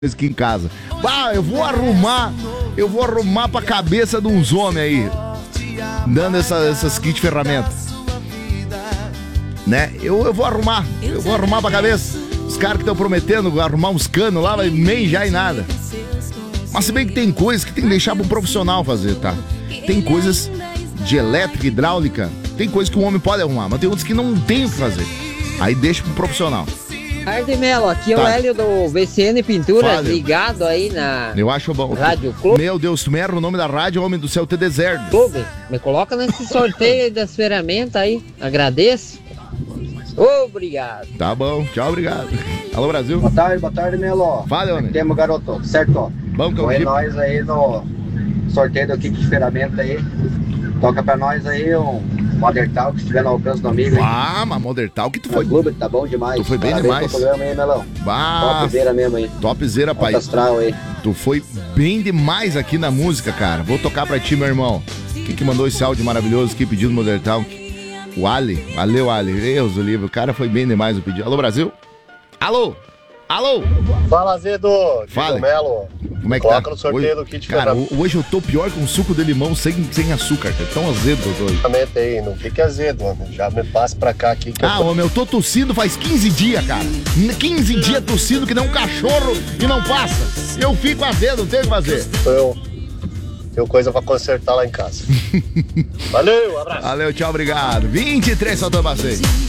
aqui em casa. Eu vou arrumar pra cabeça de uns homens aí, dando essas kit ferramentas, né? Eu vou arrumar pra cabeça. Os caras que estão prometendo arrumar uns canos lá, vai já e nada. Mas se bem que tem coisas que tem que deixar pro profissional fazer, tá? Tem coisas de elétrica, hidráulica, tem coisas que o homem pode arrumar, mas tem outras que não tem o que fazer. Aí deixa pro profissional. Tarde, Melo, aqui é o Hélio do VCN Pintura, ligado aí na Eu acho bom. Rádio Clube. Meu Deus, tu me erra o nome da rádio, homem do céu, te deserto. Clube, me coloca nesse sorteio das ferramentas aí, agradeço. Obrigado. Tá bom, tchau, obrigado. Alô, Brasil. Boa tarde, Melo. Fala, homem. Temos, garoto, certo, ó. Vamos, Põe nós aí no sorteio do kit de ferramenta aí. Toca pra nós aí um Modern Talk, se estiver no alcance do amigo. Mas Modern Talk tu foi... Clube, tá bom demais. Tu foi bem Parabéns demais. Pro programa aí, Melão. Topzera mesmo aí. Topzera, pai. Astral aí. Tu foi bem demais aqui na música, cara. Vou tocar pra ti, meu irmão. Quem que mandou esse áudio maravilhoso aqui pedindo Modern Talk? O Ali. Valeu, Ali. Deus do livro. O cara foi bem demais o pedido. Alô, Brasil? Alô? Alô? Fala, Zedo. Fala. Melo. Como é que Coloca tá? no sorteio hoje, do kit. Cara, hoje eu tô pior que um suco de limão sem açúcar, cara. Tão azedo que eu tô hoje. Aí, não fica azedo, homem. Já me passa pra cá aqui. Homem, eu tô tossindo faz 15 dias, cara. 15 dias tossindo que nem um cachorro e não passa. Eu fico azedo, não tenho o que fazer. Tenho coisa pra consertar lá em casa. Valeu, abraço. Valeu, tchau, obrigado. 23 saltou passeio.